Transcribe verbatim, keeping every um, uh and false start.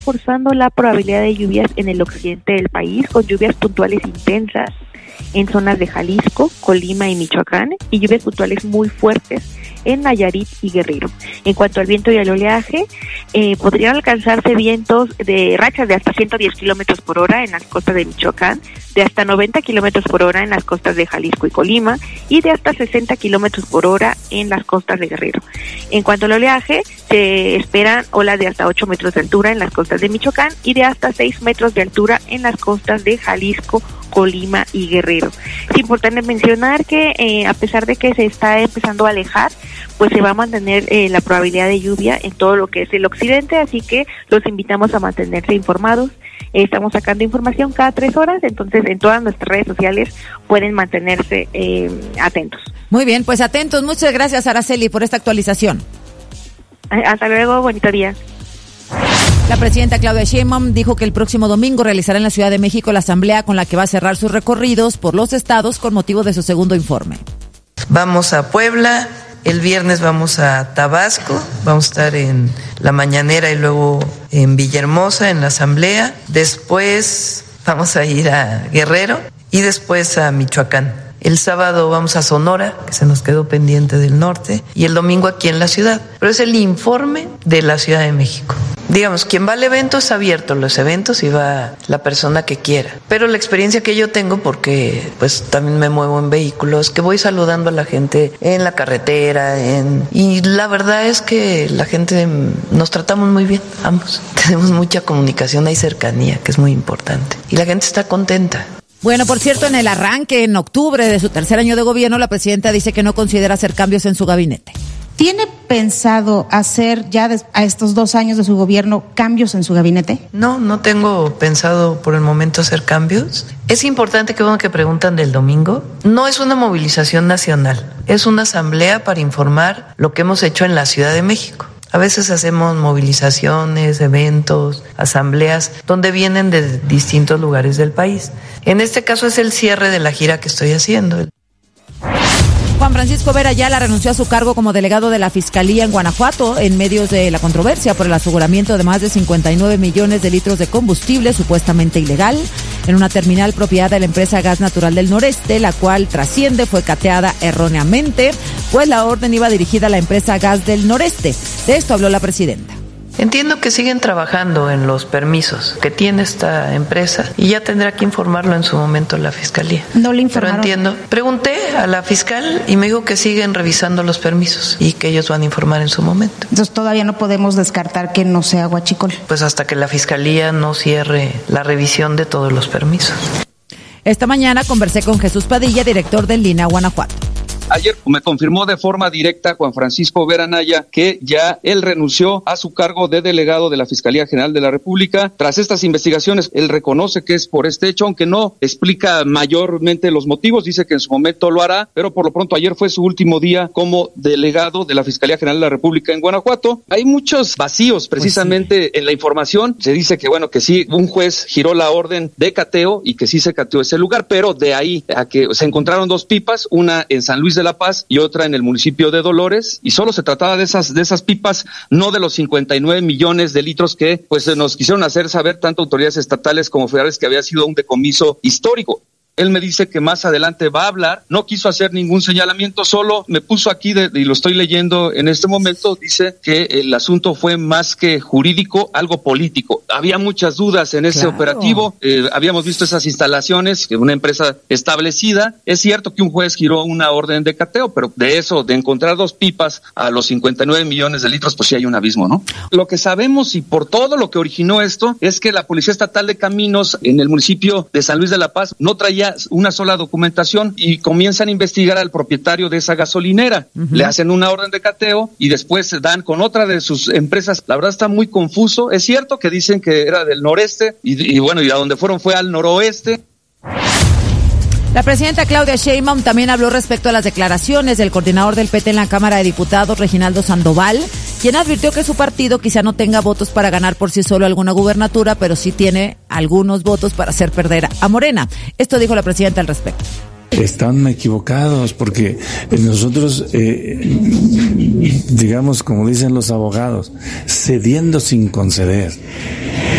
Forzando la probabilidad de lluvias en el occidente del país, con lluvias puntuales intensas en zonas de Jalisco, Colima y Michoacán, y lluvias puntuales muy fuertes en Nayarit y Guerrero. En cuanto al viento y al oleaje, eh, podrían alcanzarse vientos de rachas de hasta ciento diez kilómetros por hora en las costas de Michoacán, de hasta noventa kilómetros por hora en las costas de Jalisco y Colima, y de hasta sesenta kilómetros por hora en las costas de Guerrero. En cuanto al oleaje, se esperan olas de hasta ocho metros de altura en las costas de Michoacán y de hasta seis metros de altura en las costas de Jalisco, Colima y Guerrero. Es importante mencionar que eh, a pesar de que se está empezando a alejar, pues se va a mantener eh, la probabilidad de lluvia en todo lo que es el occidente, así que los invitamos a mantenerse informados. Eh, estamos sacando información cada tres horas, entonces en todas nuestras redes sociales pueden mantenerse eh, atentos. Muy bien, pues atentos. Muchas gracias, Araceli, por esta actualización. Hasta luego, bonito día. La presidenta Claudia Sheinbaum dijo que el próximo domingo realizará en la Ciudad de México la asamblea con la que va a cerrar sus recorridos por los estados con motivo de su segundo informe. Vamos a Puebla, el viernes vamos a Tabasco, vamos a estar en la mañanera y luego en Villahermosa en la asamblea, después vamos a ir a Guerrero y después a Michoacán. El sábado vamos a Sonora, que se nos quedó pendiente del norte, y el domingo aquí en la ciudad. Pero es el informe de la Ciudad de México. Digamos, quien va al evento es abierto, los eventos, y va la persona que quiera. Pero la experiencia que yo tengo, porque pues también me muevo en vehículos, que voy saludando a la gente en la carretera, en y la verdad es que la gente nos tratamos muy bien, ambos. Tenemos mucha comunicación, hay cercanía, que es muy importante. Y la gente está contenta. Bueno, por cierto, en el arranque, en octubre de su tercer año de gobierno, la presidenta dice que no considera hacer cambios en su gabinete. ¿Tiene pensado hacer ya a estos dos años de su gobierno cambios en su gabinete? No, no tengo pensado por el momento hacer cambios. Es importante que, bueno, que preguntan del domingo. No es una movilización nacional, es una asamblea para informar lo que hemos hecho en la Ciudad de México. A veces hacemos movilizaciones, eventos, asambleas, donde vienen de distintos lugares del país. En este caso es el cierre de la gira que estoy haciendo. Juan Francisco Vera Ayala renunció a su cargo como delegado de la Fiscalía en Guanajuato en medio de la controversia por el aseguramiento de más de cincuenta y nueve millones de litros de combustible supuestamente ilegal en una terminal propiedad de la empresa Gas Natural del Noreste, la cual trasciende fue cateada erróneamente, pues la orden iba dirigida a la empresa Gas del Noreste. De esto habló la presidenta. Entiendo que siguen trabajando en los permisos que tiene esta empresa y ya tendrá que informarlo en su momento la Fiscalía. No le informaron. Pero entiendo. Pregunté a la fiscal y me dijo que siguen revisando los permisos y que ellos van a informar en su momento. Entonces todavía no podemos descartar que no sea huachicol. Pues hasta que la Fiscalía no cierre la revisión de todos los permisos. Esta mañana conversé con Jesús Padilla, director del Lina Guanajuato. Ayer me confirmó de forma directa Juan Francisco Vera Anaya que ya él renunció a su cargo de delegado de la Fiscalía General de la República. Tras estas investigaciones, él reconoce que es por este hecho, aunque no explica mayormente los motivos, dice que en su momento lo hará, pero por lo pronto ayer fue su último día como delegado de la Fiscalía General de la República en Guanajuato. Hay muchos vacíos precisamente pues sí. En la información. Se dice que bueno, que sí, un juez giró la orden de cateo y que sí se cateó ese lugar, pero de ahí a que se encontraron dos pipas, una en San Luis de La Paz y otra en el municipio de Dolores, y solo se trataba de esas de esas pipas, no de los cincuenta y nueve millones de litros que pues nos quisieron hacer saber tanto autoridades estatales como federales que había sido un decomiso histórico. Él me dice que más adelante va a hablar, no quiso hacer ningún señalamiento, solo me puso aquí, de, y lo estoy leyendo en este momento, dice que el asunto fue más que jurídico, algo político. Había muchas dudas en ese claro. operativo, eh, habíamos visto esas instalaciones, una empresa establecida. Es cierto que un juez giró una orden de cateo, pero de eso, de encontrar dos pipas a los cincuenta y nueve millones de litros, pues sí hay un abismo, ¿no? Lo que sabemos y por todo lo que originó esto es que la Policía Estatal de Caminos en el municipio de San Luis de la Paz no traía una sola documentación y comienzan a investigar al propietario de esa gasolinera. Uh-huh. Le hacen una orden de cateo y después se dan con otra de sus empresas. La verdad está muy confuso. Es cierto que dicen que era del noreste y, y bueno, y a donde fueron fue al noroeste. La presidenta Claudia Sheinbaum también habló respecto a las declaraciones del coordinador del P T en la Cámara de Diputados, Reginaldo Sandoval, quien advirtió que su partido quizá no tenga votos para ganar por sí solo alguna gubernatura, pero sí tiene algunos votos para hacer perder a Morena. Esto dijo la presidenta al respecto. están equivocados, porque nosotros, eh, digamos, como dicen los abogados, cediendo sin conceder.